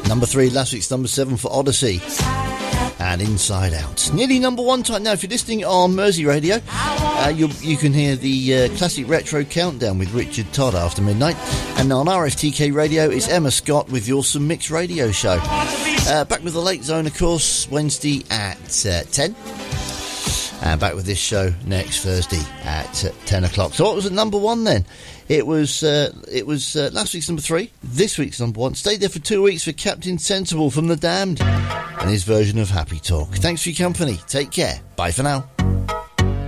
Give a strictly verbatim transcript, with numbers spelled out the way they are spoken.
Number three, last week's number seven for Odyssey. And Inside Out. Nearly number one time now. If you're listening on Mersey Radio, uh, you you can hear the uh, classic retro countdown with Richard Todd after midnight. And on R F T K Radio, it's Emma Scott with the Awesome Mix Radio Show. Uh, back with the Late Zone, of course, Wednesday at uh, ten. And back with this show next Thursday at uh, ten o'clock. So what was at number one then? It was uh, it was uh, last week's number three, this week's number one. Stayed there for two weeks for Captain Sensible from The Damned and his version of Happy Talk. Thanks for your company. Take care. Bye for now.